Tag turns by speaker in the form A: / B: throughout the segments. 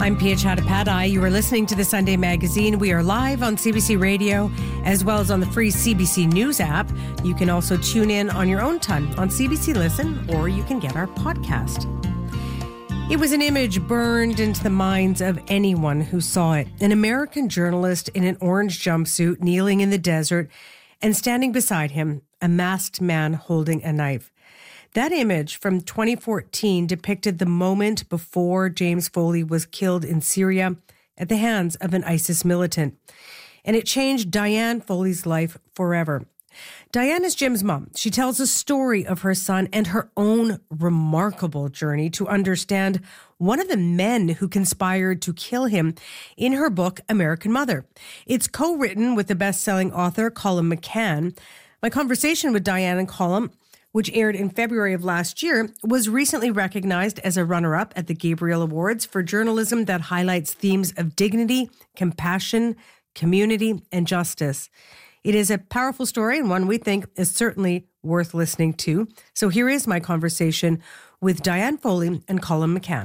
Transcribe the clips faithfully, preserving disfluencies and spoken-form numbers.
A: I'm Pia Chattopadhyay. You are listening to the Sunday Magazine. We are live on C B C Radio as well as on the free C B C News app. You can also tune in on your own time on C B C Listen, or you can get our podcast. It was an image burned into the minds of anyone who saw it. An American journalist in an orange jumpsuit kneeling in the desert, and standing beside him, a masked man holding a knife. That image from twenty fourteen depicted the moment before James Foley was killed in Syria at the hands of an ISIS militant. And it changed Diane Foley's life forever. Diane is Jim's mom. She tells a story of her son and her own remarkable journey to understand one of the men who conspired to kill him in her book, American Mother. It's co-written with the best-selling author, Colum McCann. My conversation with Diane and Colum, which aired in February of last year, was recently recognized as a runner-up at the Gabriel Awards for journalism that highlights themes of dignity, compassion, community, and justice. It is a powerful story and one we think is certainly worth listening to. So here is my conversation with Diane Foley and Colum McCann.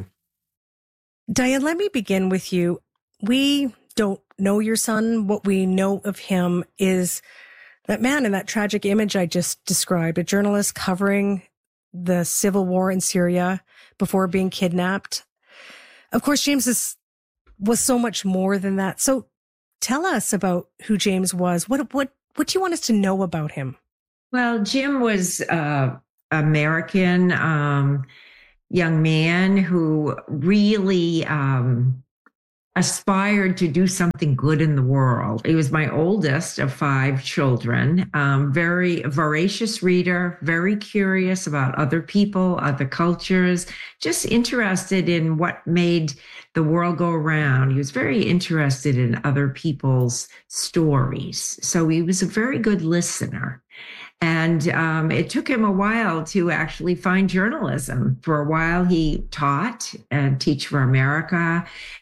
A: Diane, let me begin with you. We don't know your son. What we know of him is that man in that tragic image I just described, a journalist covering the civil war in Syria before being kidnapped. Of course, James is, was so much more than that. So tell us about who James was. What what what do you want us to know about him?
B: Well, Jim was an American um, young man who really um, aspired to do something good in the world. He was my oldest of five children, um, very voracious reader, very curious about other people, other cultures, just interested in what made the world go around. He was very interested in other people's stories. So he was a very good listener. And um, it took him a while to actually find journalism. For a while, he taught and Teach for America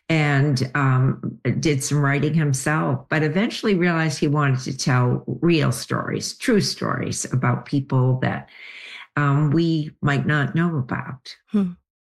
B: and um, did some writing himself, but eventually realized he wanted to tell real stories, true stories about people that um, we might not know about.
A: Hmm.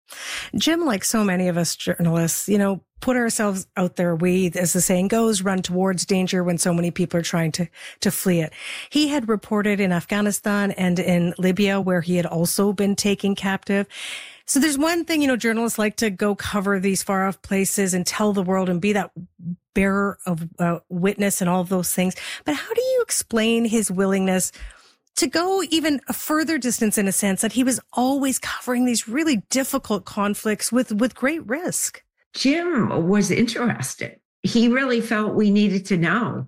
A: Jim, like so many of us journalists, you know, put ourselves out there. We, as the saying goes, run towards danger when so many people are trying to, to flee it. He had reported in Afghanistan and in Libya, where he had also been taken captive. So there's one thing, you know, journalists like to go cover these far off places and tell the world and be that bearer of uh, witness and all of those things. But how do you explain his willingness to go even a further distance, in a sense that he was always covering these really difficult conflicts with, with great risk?
B: Jim was interested. He really felt we needed to know.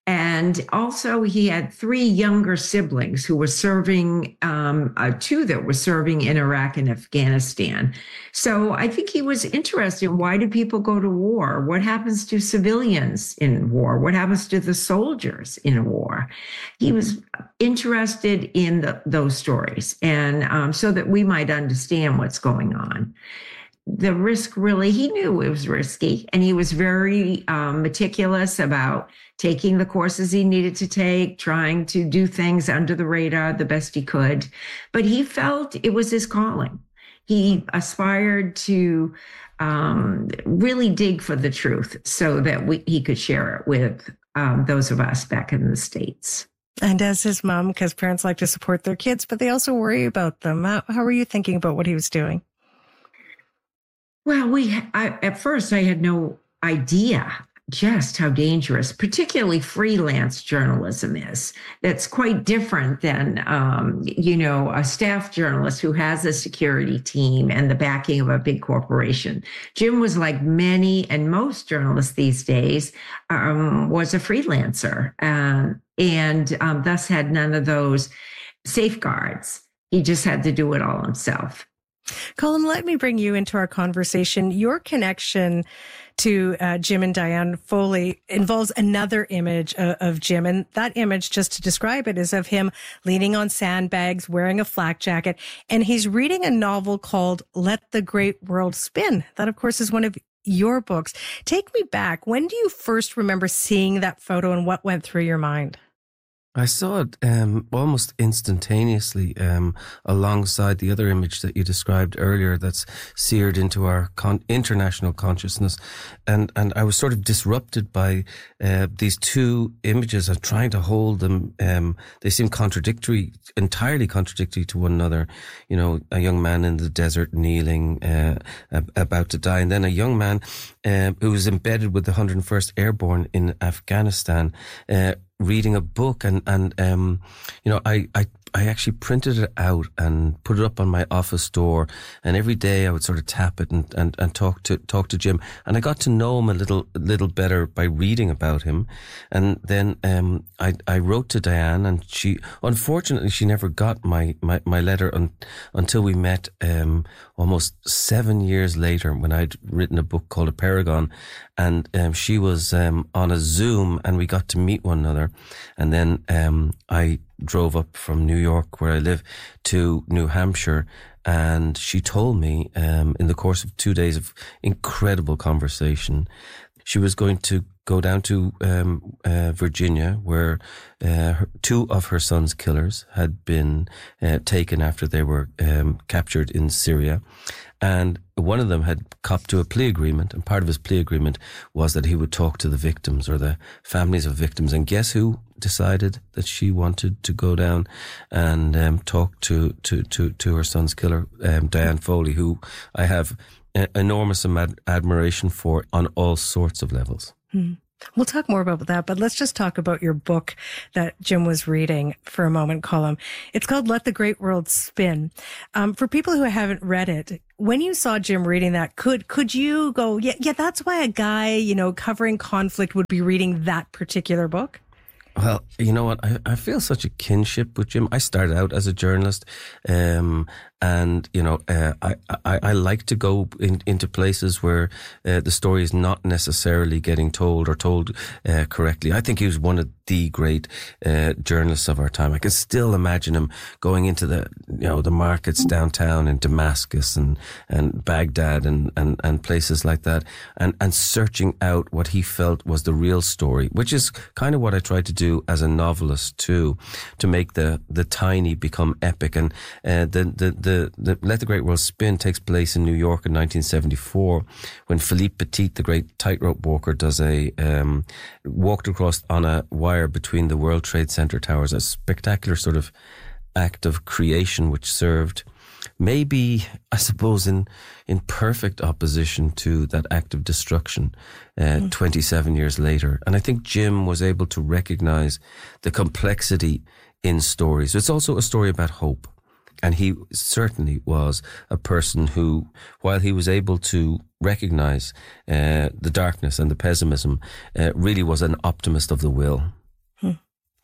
B: And also he had three younger siblings who were serving, um, uh, two that were serving in Iraq and Afghanistan. So I think he was interested in, why do people go to war? What happens to civilians in war? What happens to the soldiers in war? He was interested in the, those stories, and um, so that we might understand what's going on. The risk, really, he knew it was risky, and he was very um, meticulous about taking the courses he needed to take, trying to do things under the radar the best he could. But he felt it was his calling. He aspired to um, really dig for the truth so that we, he could share it with um, those of us back in the States.
A: And as his mom, because parents like to support their kids, but they also worry about them. How, how were you thinking about what he was doing?
B: Well, we I, at first I had no idea just how dangerous, particularly freelance journalism is. That's quite different than, um, you know, a staff journalist who has a security team and the backing of a big corporation. Jim was like many and most journalists these days, um, was a freelancer uh, and um, thus had none of those safeguards. He just had to do it all himself.
A: Colum, let me bring you into our conversation. Your connection to uh, Jim and Diane Foley involves another image uh, of Jim. And that image, just to describe it, is of him leaning on sandbags, wearing a flak jacket. And he's reading a novel called Let the Great World Spin. That, of course, is one of your books. Take me back. When do you first remember seeing that photo and what went through your mind?
C: I saw it um, almost instantaneously um, alongside the other image that you described earlier that's seared into our con- international consciousness. And, and I was sort of disrupted by uh, these two images of trying to hold them. Um, they seem contradictory, entirely contradictory to one another. You know, a young man in the desert kneeling, uh, about to die. And then a young man uh, who was embedded with the one hundred first Airborne in Afghanistan, uh, reading a book, and, and, um, you know, I, I, I actually printed it out and put it up on my office door. And every day I would sort of tap it and, and, and talk to, talk to Jim. And I got to know him a little, little better by reading about him. And then, um, I, I wrote to Diane, and she, unfortunately, she never got my, my, my letter un, until we met, um, almost seven years later when I'd written a book called A Paragon. And, um, she was, um, on a Zoom, and we got to meet one another. And then, um, I drove up from New York, where I live, to New Hampshire, and she told me um, in the course of two days of incredible conversation, she was going to go down to um, uh, Virginia, where uh, her, two of her son's killers had been uh, taken after they were um, captured in Syria. And one of them had copped to a plea agreement, and part of his plea agreement was that he would talk to the victims or the families of victims. And guess who decided that she wanted to go down and um, talk to, to, to, to her son's killer, um, Diane Foley, who I have a- enormous ad- admiration for on all sorts of levels.
A: Hmm. We'll talk more about that, but let's just talk about your book that Jim was reading for a moment, Colm. It's called Let the Great World Spin. Um, for people who haven't read it, when you saw Jim reading that, could could you go, yeah, yeah, that's why a guy, you know, covering conflict would be reading that particular book?
C: Well, you know what? I, I feel such a kinship with Jim. I started out as a journalist, um, and, you know, uh, I, I, I like to go in, into places where uh, the story is not necessarily getting told or told uh, correctly. I think he was one of the great uh, journalists of our time. I can still imagine him going into the, you know, the markets downtown in Damascus and, and Baghdad and, and, and places like that, and, and searching out what he felt was the real story, which is kind of what I tried to do as a novelist too, to make the, the tiny become epic. And uh, the, the, the The, the Let the Great World Spin takes place in New York in nineteen seventy-four, when Philippe Petit, the great tightrope walker, does a um, walked across on a wire between the World Trade Center towers, a spectacular sort of act of creation, which served maybe, I suppose, in in perfect opposition to that act of destruction uh, mm. twenty-seven years later. And I think Jim was able to recognize the complexity in stories. It's also a story about hope. And he certainly was a person who, while he was able to recognize uh, the darkness and the pessimism, uh, really was an optimist of the will.
A: Hmm.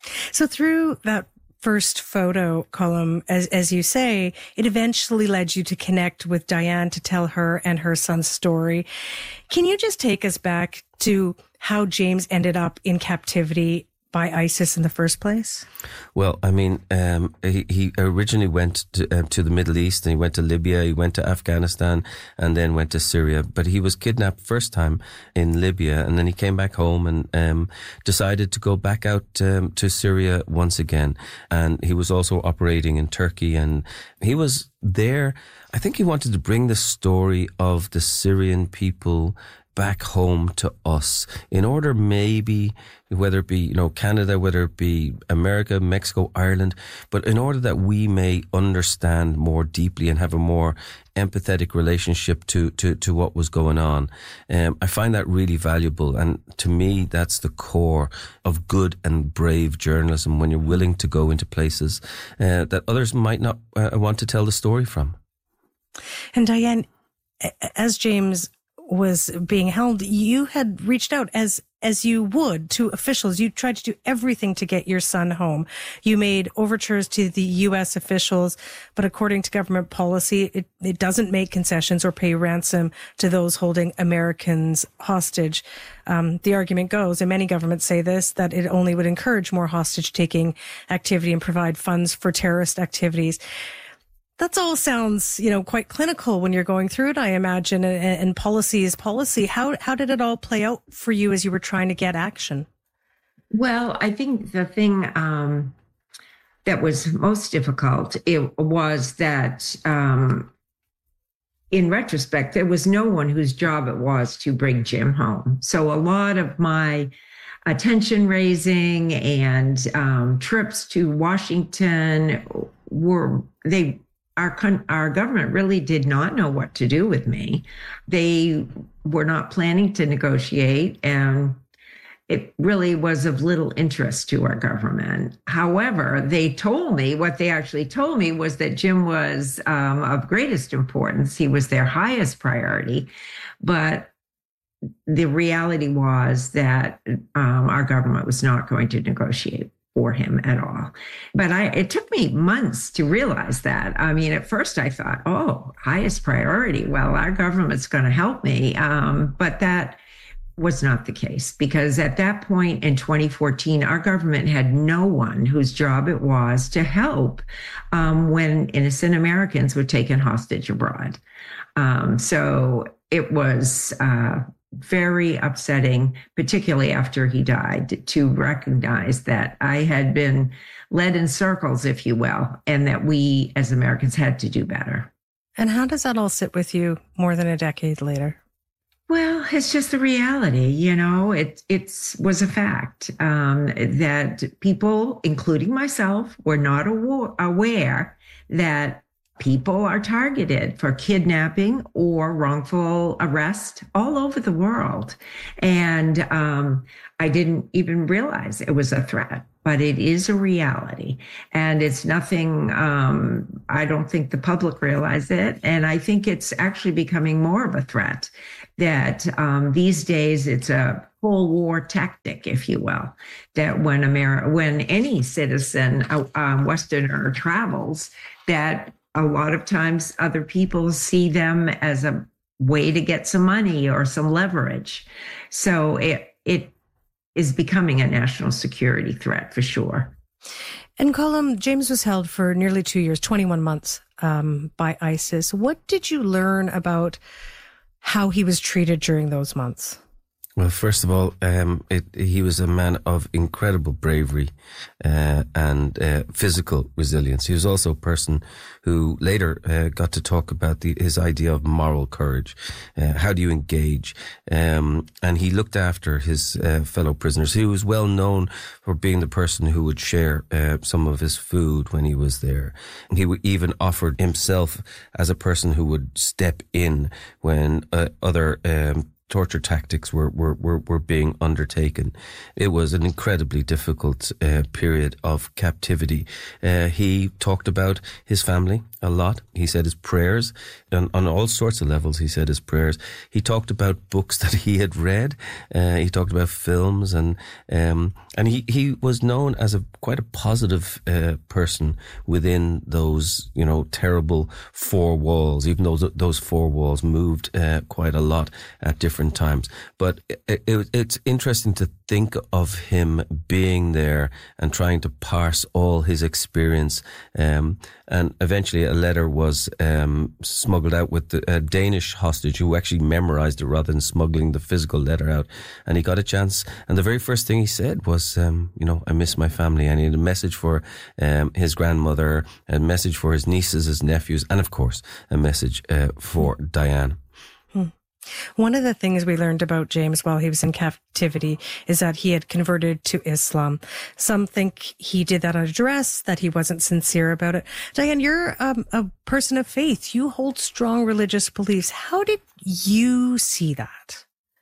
A: So through that first photo, Colm, as as you say, it eventually led you to connect with Diane to tell her and her son's story. Can you just take us back to how James ended up in captivity by ISIS in the first place?
C: Well, I mean, um, he, he originally went to, uh, to the Middle East, and he went to Libya, he went to Afghanistan, and then went to Syria. But he was kidnapped first time in Libya, and then he came back home and um, decided to go back out um, to Syria once again. And he was also operating in Turkey, and he was there. I think he wanted to bring the story of the Syrian people back home to us, in order maybe, whether it be, you know, Canada, whether it be America, Mexico, Ireland, but in order that we may understand more deeply and have a more empathetic relationship to, to, to what was going on. Um, I find that really valuable. And to me, that's the core of good and brave journalism, when you're willing to go into places uh, that others might not uh, want to tell the story from.
A: And Diane, as James was being held, you had reached out, as as you would, to officials. You tried to do everything to get your son home. You made overtures to the U S officials, but according to government policy, it, it doesn't make concessions or pay ransom to those holding Americans hostage. Um, the argument goes, and many governments say this, that it only would encourage more hostage-taking activity and provide funds for terrorist activities. That all sounds, you know, quite clinical when you're going through it, I imagine, and, and policy is policy. How how did it all play out for you as you were trying to get action?
B: Well, I think the thing um, that was most difficult it was that um, in retrospect, there was no one whose job it was to bring Jim home. So a lot of my attention raising and um, trips to Washington were, they, our, our government really did not know what to do with me. They were not planning to negotiate, and it really was of little interest to our government. However, they told me, what they actually told me was that Jim was um, of greatest importance. He was their highest priority. But the reality was that um, our government was not going to negotiate for him at all. But I, it took me months to realize that. I mean, at first I thought, oh, highest priority. Well, our government's going to help me. Um, but that was not the case, because at that point in twenty fourteen, our government had no one whose job it was to help um, when innocent Americans were taken hostage abroad. Um, so it was uh, very upsetting, particularly after he died, to recognize that I had been led in circles, if you will, and that we as Americans had to do better.
A: And how does that all sit with you more than a decade later?
B: Well, it's just the reality, you know, it it's was a fact um, that people, including myself, were not aw- aware that people are targeted for kidnapping or wrongful arrest all over the world. And um, I didn't even realize it was a threat, but it is a reality. And it's nothing, um, I don't think the public realize it. And I think it's actually becoming more of a threat, that um, these days it's a Cold War tactic, if you will, that when Ameri- when any citizen, uh, um, Westerner, travels, that a lot of times other people see them as a way to get some money or some leverage. So it it is becoming a national security threat for sure.
A: And Colm, James was held for nearly two years, twenty-one months um, by ISIS. What did you learn about how he was treated during those months?
C: Well, first of all, um, it, he was a man of incredible bravery uh, and uh, physical resilience. He was also a person who later uh, got to talk about the, his idea of moral courage. Uh, how do you engage? Um, and he looked after his uh, fellow prisoners. He was well known for being the person who would share uh, some of his food when he was there. He would even offered himself as a person who would step in when uh, other um torture tactics were, were, were, were being undertaken. It was an incredibly difficult uh, period of captivity. Uh, he talked about his family a lot. He said his prayers on, on all sorts of levels. He said his prayers. He talked about books that he had read. Uh, he talked about films, and um, and he, he was known as a quite a positive uh, person within those, you know, terrible four walls, even though th- those four walls moved uh, quite a lot at different times. But it, it, it's interesting to think of him being there and trying to parse all his experience. Um, and eventually a letter was um, smuggled out with the, a Danish hostage who actually memorized it rather than smuggling the physical letter out. And he got a chance. And the very first thing he said was, um, you know, I miss my family. I need a message for um, his grandmother, a message for his nieces, his nephews, and of course, a message uh, for Diane.
A: One of the things we learned about James while he was in captivity is that he had converted to Islam. Some think he did that out of duress, that he wasn't sincere about it. Diane, you're um, a person of faith. You hold strong religious beliefs. How did you see that?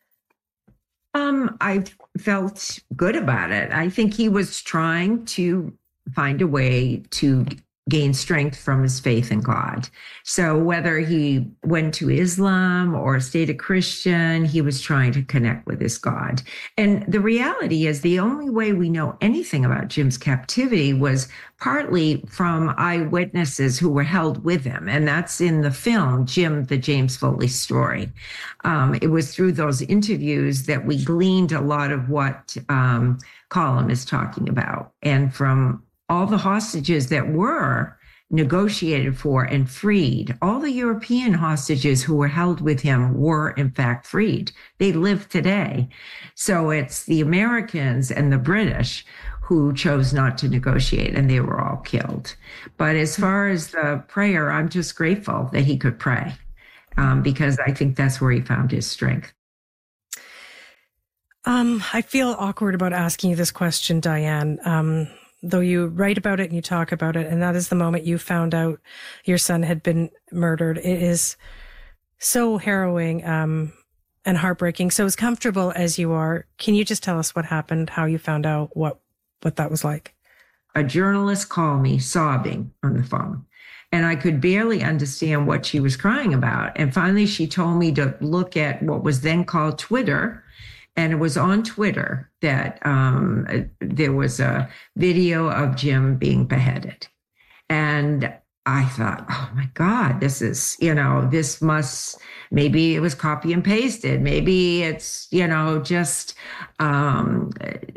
B: Um, I felt good about it. I think he was trying to find a way to gain strength from his faith in God. So whether he went to Islam or stayed a Christian, he was trying to connect with his God. And the reality is the only way we know anything about Jim's captivity was partly from eyewitnesses who were held with him. And that's in the film, Jim, the James Foley Story. Um, it was through those interviews that we gleaned a lot of what um, Colm is talking about. And from all the hostages that were negotiated for and freed. All the European hostages who were held with him were, in fact, freed. They live today. So it's the Americans and the British who chose not to negotiate, and they were all killed. But as far as the prayer, I'm just grateful that he could pray, um, because I think that's where he found his strength.
A: Um, I feel awkward about asking you this question, Diane, um, though you write about it and you talk about it, and that is the moment you found out your son had been murdered. It is so harrowing um, and heartbreaking. So as comfortable as you are, can you just tell us what happened, how you found out, what what that was like?
B: A journalist called me sobbing on the phone, and I could barely understand what she was crying about. And finally, she told me to look at what was then called Twitter. And it was on Twitter that um, there was a video of Jim being beheaded. And I thought, oh my God, this is, you know, this must, maybe it was copy and pasted. Maybe it's, you know, just um,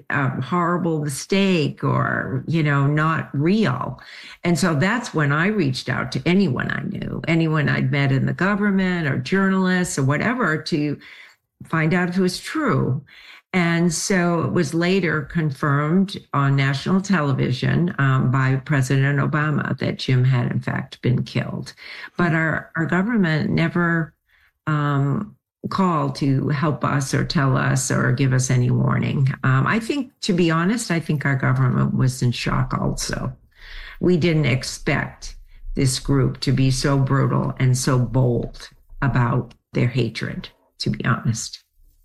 B: a horrible mistake or, you know, not real. And so that's when I reached out to anyone I knew, anyone I'd met in the government or journalists or whatever, to find out if it was true. And so it was later confirmed on national television um, by President Obama that Jim had, in fact, been killed. But our, our government never um, called to help us or tell us or give us any warning. Um, I think, to be honest, I think our government was in shock also. We didn't expect this group to be so brutal and so bold about their hatred, to be honest.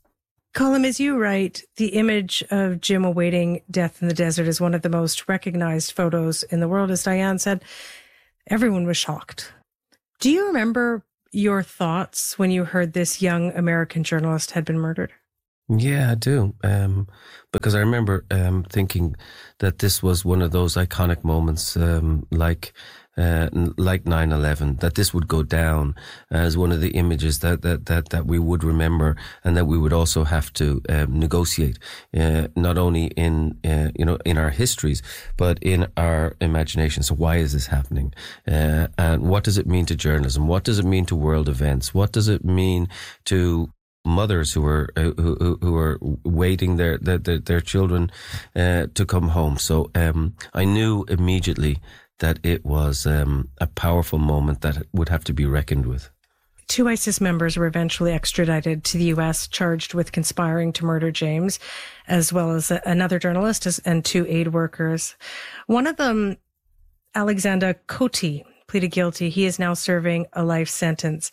A: Colm, as you write, the image of Jim awaiting death in the desert is one of the most recognized photos in the world. As Diane said, everyone was shocked. Do you remember your thoughts when you heard this young American journalist had been murdered?
C: Yeah, I do. Um, because I remember um, thinking that this was one of those iconic moments, um, like uh, like nine eleven, that this would go down as one of the images that that that, that we would remember, and that we would also have to um, negotiate, uh, not only in uh, you know in our histories, but in our imagination. So why is this happening? Uh, and what does it mean to journalism? What does it mean to world events? What does it mean to mothers who are uh, who who are waiting their their their children uh, to come home? So um, I knew immediately that it was um, a powerful moment that would have to be reckoned with.
A: Two ISIS members were eventually extradited to the U S, charged with conspiring to murder James, as well as a, another journalist and two aid workers. One of them, Alexander Coty, pleaded guilty. He is now serving a life sentence.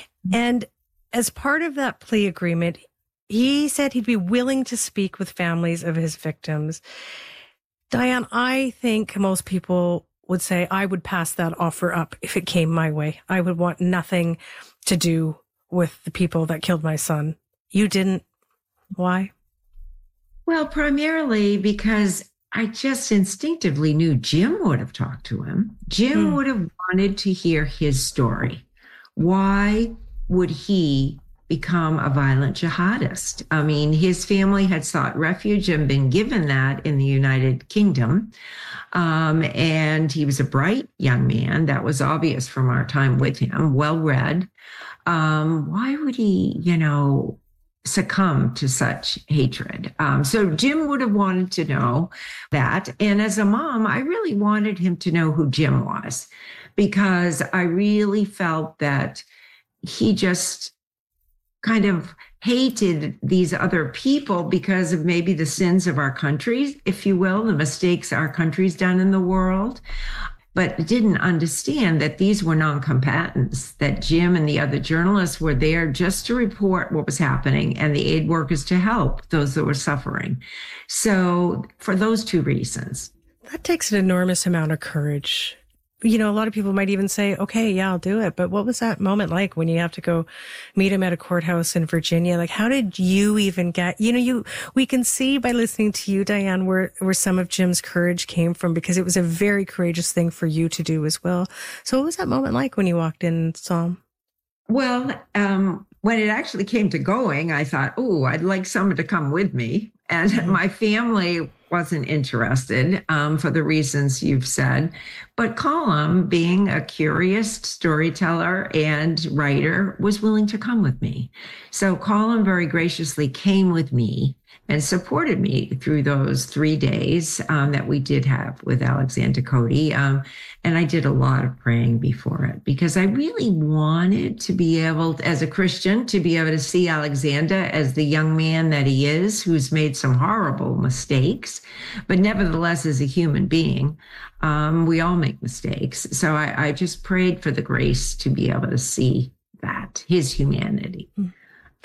A: And as part of that plea agreement, he said he'd be willing to speak with families of his victims. Diane, I think most people would say I would pass that offer up if it came my way. I would want nothing to do with the people that killed my son. You didn't. Why?
B: Well, primarily because I just instinctively knew Jim would have talked to him. Jim mm. would have wanted to hear his story. Why would he become a violent jihadist? I mean, his family had sought refuge and been given that in the United Kingdom. Um, and he was a bright young man. That was obvious from our time with him, well-read. Um, why would he, you know, succumb to such hatred? Um, so Jim would have wanted to know that. And as a mom, I really wanted him to know who Jim was, because I really felt that he just kind of hated these other people because of maybe the sins of our country, if you will, the mistakes our country's done in the world, but didn't understand that these were non-combatants, that Jim and the other journalists were there just to report what was happening and the aid workers to help those that were suffering. So for those two reasons.
A: That takes an enormous amount of courage. You know, a lot of people might even say, okay, yeah, I'll do it. But what was that moment like when you have to go meet him at a courthouse in Virginia? Like, how did you even get, you know, you, we can see by listening to you, Diane, where, where some of Jim's courage came from, because it was a very courageous thing for you to do as well. So what was that moment like when you walked in and saw him?
B: Well, um, when it actually came to going, I thought, oh, I'd like someone to come with me. And my family wasn't interested um, for the reasons you've said. But Colm, being a curious storyteller and writer, was willing to come with me. So Colm very graciously came with me and supported me through those three days um, that we did have with Alexander Coady. Um, and I did a lot of praying before it because I really wanted to be able, as a Christian, to be able to see Alexander as the young man that he is, who's made some horrible mistakes, but nevertheless, as a human being, um, we all make mistakes. So I, I just prayed for the grace to be able to see that, his humanity. Mm.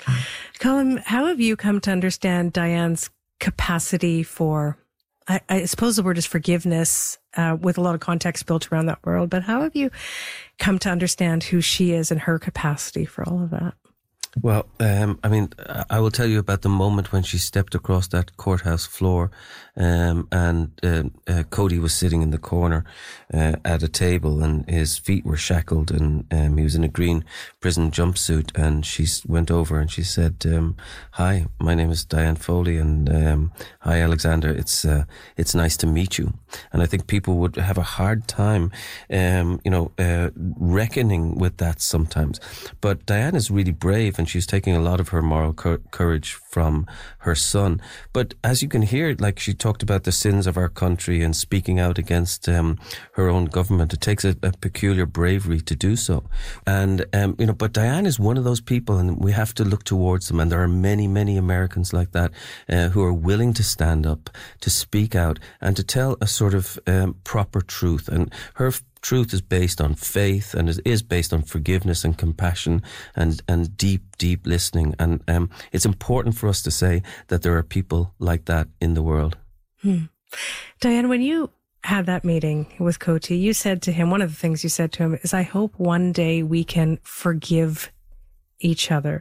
A: Colm, how have you come to understand Diane's capacity for, I, I suppose the word is forgiveness, uh, with a lot of context built around that world, but how have you come to understand who she is and her capacity for all of that?
C: Well, um, I mean, I will tell you about the moment when she stepped across that courthouse floor, um, and uh, uh, Coady was sitting in the corner uh, at a table, and his feet were shackled, and um, he was in a green prison jumpsuit. And she went over and she said, um, "Hi, my name is Diane Foley, and um, hi, Alexander. It's uh, it's nice to meet you." And I think people would have a hard time, um, you know, uh, reckoning with that sometimes. But Diane is really brave, and she's taking a lot of her moral cur- courage from her son. But as you can hear, like she talked about the sins of our country and speaking out against um, her own government, it takes a, a peculiar bravery to do so. And, um, you know, but Diane is one of those people, and we have to look towards them. And there are many, many Americans like that uh, who are willing to stand up, to speak out, and to tell a sort of um, proper truth. And her truth is based on faith, and it is based on forgiveness and compassion and, and deep, deep listening. And um, it's important for us to say that there are people like that in the world.
A: Hmm. Diane, when you had that meeting with Coady, you said to him, one of the things you said to him is, "I hope one day we can forgive each other."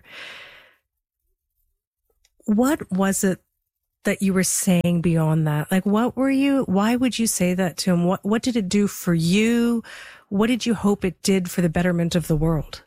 A: What was it that you were saying beyond that? Like, what were you, why would you say that to him? What, what did it do for you? What did you hope it did for the betterment of the world?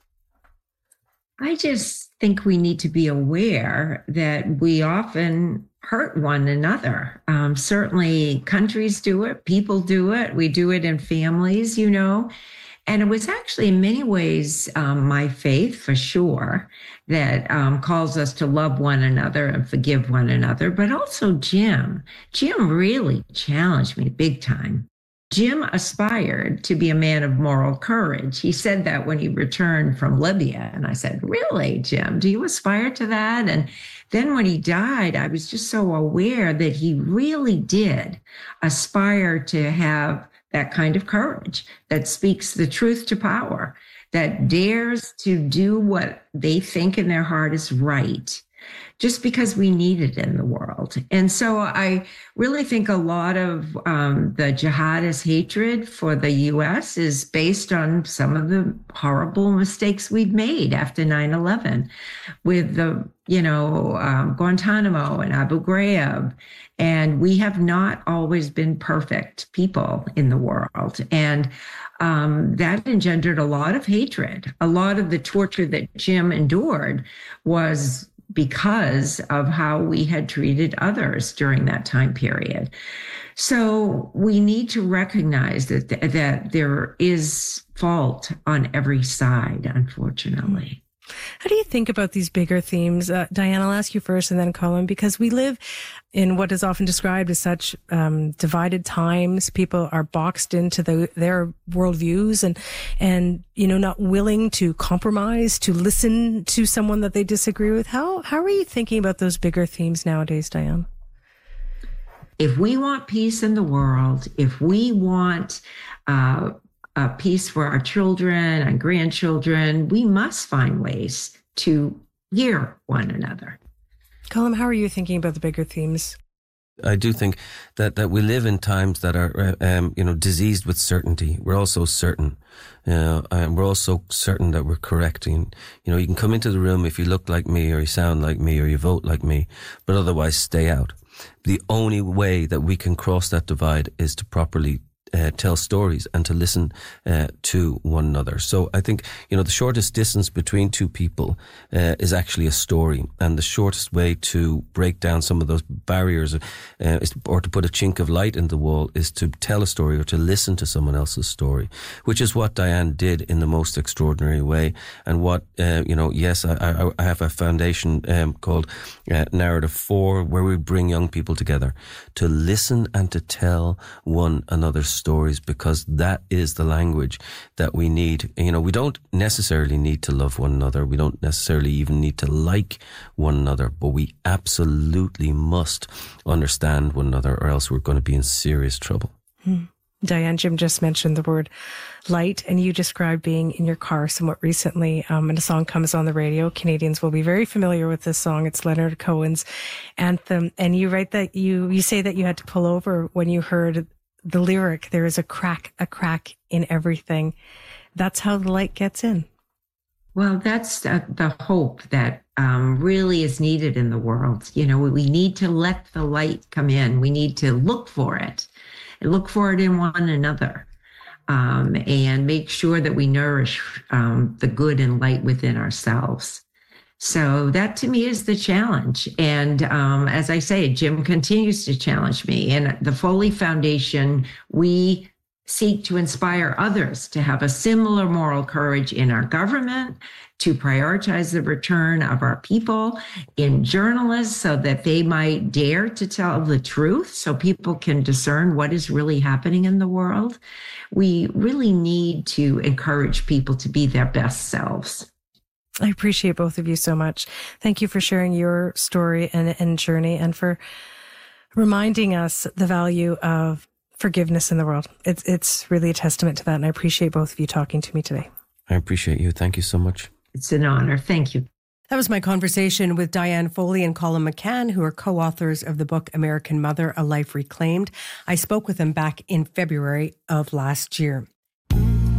B: I just think we need to be aware that we often hurt one another. Um, certainly countries do it, people do it, we do it in families, you know. And it was actually in many ways um, my faith, for sure, that um, calls us to love one another and forgive one another, but also Jim. Jim really challenged me big time. Jim aspired to be a man of moral courage. He said that when he returned from Libya. And I said, "Really, Jim, do you aspire to that?" And then when he died, I was just so aware that he really did aspire to have that kind of courage that speaks the truth to power, that dares to do what they think in their heart is right, just because we need it in the world. And so I really think a lot of um, the jihadist hatred for the U S is based on some of the horrible mistakes we've made after nine eleven with the, you know, um, Guantanamo and Abu Ghraib. And we have not always been perfect people in the world. And um, that engendered a lot of hatred. A lot of the torture that Jim endured was because of how we had treated others during that time period. So we need to recognize that, th- that there is fault on every side, unfortunately.
A: How do you think about these bigger themes? Uh, Diane, I'll ask you first and then Colm, because we live in what is often described as such um, divided times. People are boxed into the, their worldviews and, and, you know, not willing to compromise, to listen to someone that they disagree with. How, how are you thinking about those bigger themes nowadays, Diane?
B: If we want peace in the world, if we want uh, a peace for our children and grandchildren, we must find ways to hear one another.
A: Colm, how are you thinking about the bigger themes?
C: I do think that, that we live in times that are, um, you know, diseased with certainty. We're also certain, you know, and we're also certain that we're correcting. You know, you can come into the room if you look like me or you sound like me or you vote like me, but otherwise stay out. The only way that we can cross that divide is to properly uh, tell stories and to listen uh, to one another. So I think, you know, the shortest distance between two people uh, is actually a story, and the shortest way to break down some of those barriers uh, is, or to put a chink of light in the wall is to tell a story or to listen to someone else's story, which is what Diane did in the most extraordinary way. And what, uh, you know, yes, I, I, I have a foundation um, called uh, Narrative four, where we bring young people together to listen and to tell one another's stories, because that is the language that we need. You know, we don't necessarily need to love one another. We don't necessarily even need to like one another, but we absolutely must understand one another, or else we're going to be in serious trouble.
A: Hmm. Diane, Jim just mentioned the word light, and you described being in your car somewhat recently, um, and a song comes on the radio. Canadians will be very familiar with this song. It's Leonard Cohen's anthem. And you write that you, you say that you had to pull over when you heard the lyric, there is a crack, a crack in everything. That's how the light gets in.
B: Well, that's uh, the hope that um, really is needed in the world. You know, we need to let the light come in. We need to look for it. Look for it in one another, um, and make sure that we nourish um, the good and light within ourselves. So that to me is the challenge. And um, as I say, Jim continues to challenge me. And the Foley Foundation, we seek to inspire others to have a similar moral courage in our government, to prioritize the return of our people, in journalists, so that they might dare to tell the truth, so people can discern what is really happening in the world. We really need to encourage people to be their best selves.
A: I appreciate both of you so much. Thank you for sharing your story and, and journey, and for reminding us the value of forgiveness in the world. It's it's really a testament to that, and I appreciate both of you talking to me today.
C: I appreciate you. Thank you so much.
B: It's an honor. Thank you.
A: That was my conversation with Diane Foley and Colin McCann, who are co-authors of the book American Mother, A Life Reclaimed. I spoke with them back in February of last year.